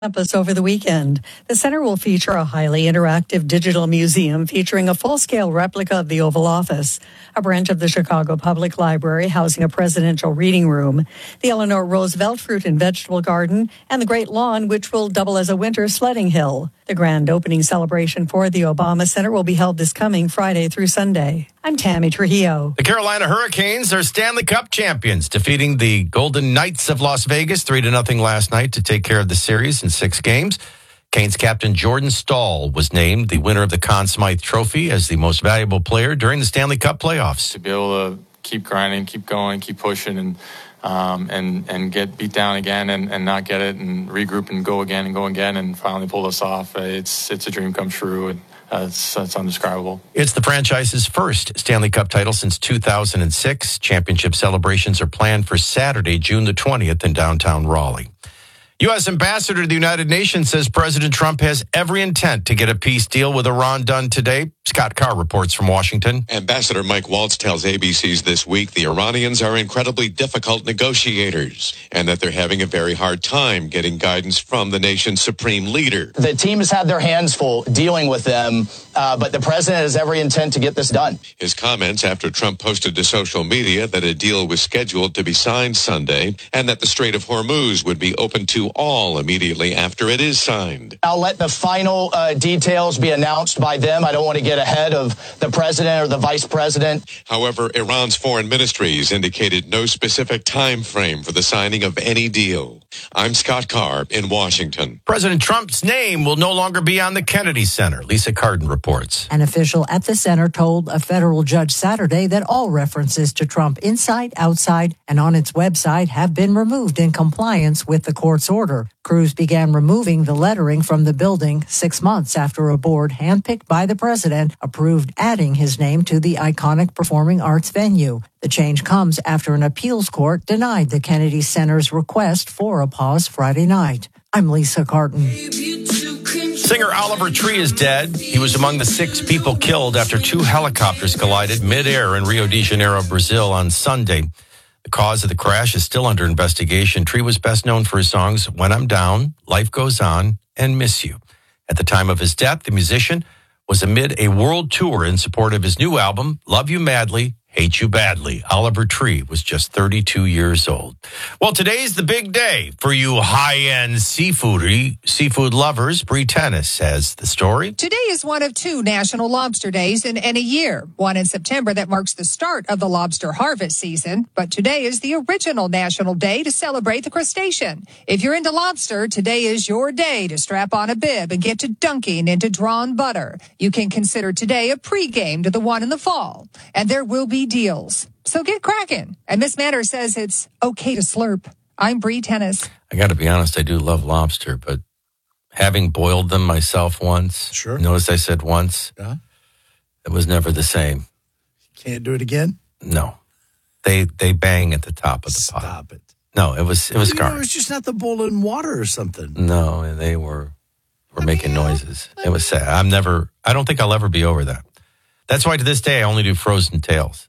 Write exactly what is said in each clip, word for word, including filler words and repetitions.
Campus over the weekend. The center will feature a highly interactive digital museum featuring a full-scale replica of the Oval Office, a branch of the Chicago Public Library housing a presidential reading room, the Eleanor Roosevelt Fruit and Vegetable Garden, and the Great Lawn, which will double as a winter sledding hill. The grand opening celebration for the Obama Center will be held this coming Friday through Sunday. I'm Tammy Trujillo. The Carolina Hurricanes are Stanley Cup champions, defeating the Golden Knights of Las Vegas three to nothing last night to take care of the series in six games. Canes captain Jordan Staal was named the winner of the Conn Smythe Trophy as the most valuable player during the Stanley Cup playoffs. To be able to keep grinding, keep going, keep pushing, and um, and and get beat down again and, and not get it, and regroup and go again and go again and finally pull this off. It's it's a dream come true. And, Uh, it's, it's undescribable. It's the franchise's first Stanley Cup title since two thousand six. Championship celebrations are planned for Saturday, June the twentieth in downtown Raleigh. U S Ambassador to the United Nations says President Trump has every intent to get a peace deal with Iran done today. Scott Carr reports from Washington. Ambassador Mike Waltz tells A B C's This Week the Iranians are incredibly difficult negotiators and that they're having a very hard time getting guidance from the nation's supreme leader. The team has had their hands full dealing with them, uh, but the president has every intent to get this done. His comments after Trump posted to social media that a deal was scheduled to be signed Sunday and that the Strait of Hormuz would be open to all immediately after it is signed. I'll let the final uh, details be announced by them. I don't want to get ahead of the president or the vice president. However, Iran's foreign ministries indicated no specific time frame for the signing of any deal. I'm Scott Carr in Washington. President Trump's name will no longer be on the Kennedy Center. Lisa Carden reports. An official at the center told a federal judge Saturday that all references to Trump inside, outside, and on its website have been removed in compliance with the court's order. Crews began removing the lettering from the building six months after a board handpicked by the president approved adding his name to the iconic performing arts venue. The change comes after an appeals court denied the Kennedy Center's request for a pause Friday night. I'm Lisa Carton. Singer Oliver Tree is dead. He was among the six people killed after two helicopters collided midair in Rio de Janeiro, Brazil on Sunday. The cause of the crash is still under investigation. Tree was best known for his songs When I'm Down, Life Goes On, and Miss You. At the time of his death, the musician was amid a world tour in support of his new album, Love You Madly, Hate You Badly. Oliver Tree was just thirty-two years old. Well, today's the big day for you high-end seafoody, seafood lovers. Bree Tennis has the story. Today is one of two National Lobster Days in, in a year. One in September that marks the start of the lobster harvest season. But today is the original National Day to celebrate the crustacean. If you're into lobster, today is your day to strap on a bib and get to dunking into drawn butter. You can consider today a pregame to the one in the fall. And there will be deals. So get cracking. And Miss Manor says it's okay to slurp. I'm Bree Tennis. I got to be honest, I do love lobster, but having boiled them myself once, sure. Notice I said once, yeah. It was never the same. Can't do it again? No. They they bang at the top of the Stop pot. Stop it. No, it was it was well, garbage. It was just not the boiling water or something. No, and they were were I making mean, noises. I mean, it was sad. I'm never, I don't think I'll ever be over that. That's why to this day I only do frozen tails.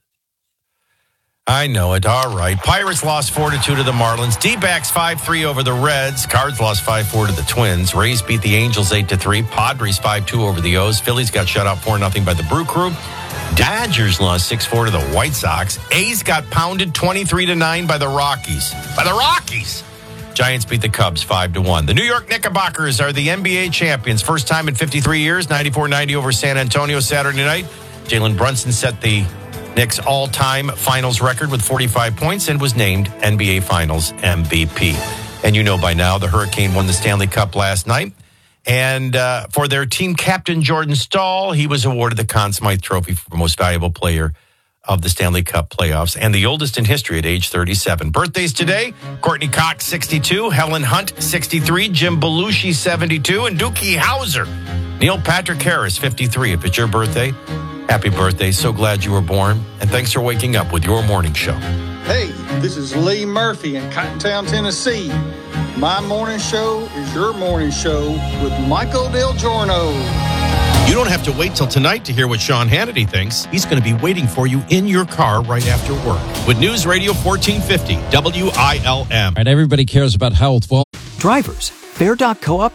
I know it. All right. Pirates lost four to two to the Marlins. D-backs five three over the Reds. Cards lost five four to the Twins. Rays beat the Angels eight to three. Padres five two over the O's. Phillies got shut out four nothing by the Brew Crew. Dodgers lost six four to the White Sox. A's got pounded twenty-three to nine by the Rockies. By the Rockies! Giants beat the Cubs five to one. The New York Knickerbockers are the N B A champions. First time in fifty-three years. ninety-four ninety over San Antonio Saturday night. Jalen Brunson set the Knicks' all-time finals record with forty-five points and was named N B A Finals M V P. And you know by now, the Hurricane won the Stanley Cup last night. And uh, for their team captain, Jordan Staal, he was awarded the Conn Smythe Trophy for Most Valuable Player of the Stanley Cup playoffs, and the oldest in history at age thirty-seven. Birthdays today, Courtney Cox, sixty-two, Helen Hunt, sixty-three, Jim Belushi, seventy-two, and Dookie Howser. Neil Patrick Harris, fifty-three. If it's your birthday, happy birthday. So glad you were born. And thanks for waking up with your morning show. Hey, this is Lee Murphy in Cottontown, Tennessee. My morning show is your morning show with Michael Del Giorno. You don't have to wait till tonight to hear what Sean Hannity thinks. He's going to be waiting for you in your car right after work. With News Radio fourteen fifty, W I L M. Right, everybody cares about health. Well, drivers, Bear Dock Co-op